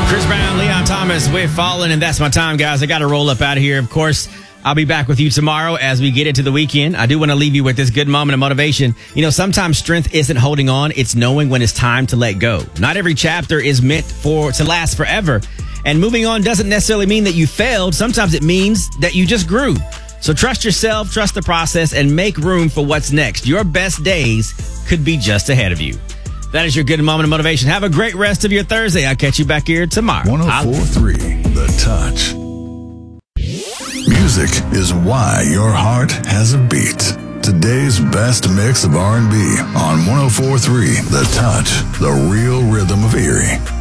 Chris Brown, Leon Thomas with Fallen, and that's my time, guys. I got to roll up out of here. Of course, I'll be back with you tomorrow as we get into the weekend. I do want to leave you with this good moment of motivation. You know, sometimes strength isn't holding on. It's knowing when it's time to let go. Not every chapter is meant to last forever. And moving on doesn't necessarily mean that you failed. Sometimes it means that you just grew. So trust yourself, trust the process, and make room for what's next. Your best days could be just ahead of you. That is your good moment of motivation. Have a great rest of your Thursday. I'll catch you back here tomorrow. 104.3 The Touch. Music is why your heart has a beat. Today's best mix of R&B on 104.3 The Touch, the real rhythm of Erie.